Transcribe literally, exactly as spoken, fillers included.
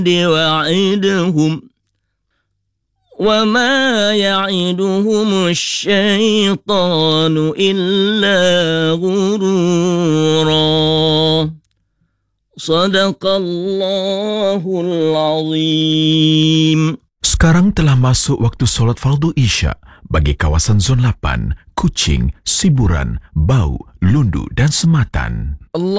وعدهم وما يعدهم الشيطان إلا غرورا صدق الله العظيم. Sekarang telah masuk waktu solat fardu Isya bagi kawasan Zon lapan, Kuching, Siburan, Bau, Lundu dan Sematan. Allah